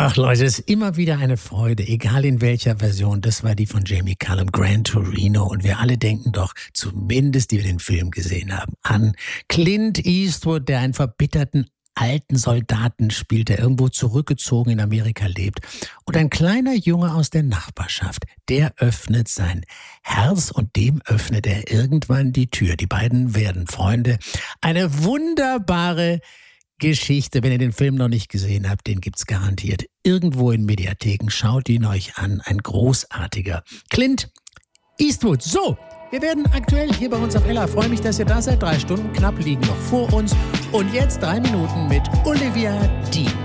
Ach Leute, es ist immer wieder eine Freude, egal in welcher Version. Das war die von Jamie Cullum, Gran Torino. Und wir alle denken doch, zumindest die wir den Film gesehen haben, an Clint Eastwood, der einen verbitterten alten Soldaten spielt, der irgendwo zurückgezogen in Amerika lebt. Und ein kleiner Junge aus der Nachbarschaft, der öffnet sein Herz und dem öffnet er irgendwann die Tür. Die beiden werden Freunde. Eine wunderbare Geschichte. Wenn ihr den Film noch nicht gesehen habt, den gibt's garantiert irgendwo in Mediatheken. Schaut ihn euch an. Ein großartiger Clint Eastwood. So, wir werden aktuell hier bei uns auf Ella. Freue mich, dass ihr da seid. 3 Stunden knapp liegen noch vor uns. Und jetzt 3 Minuten mit Olivia Dean.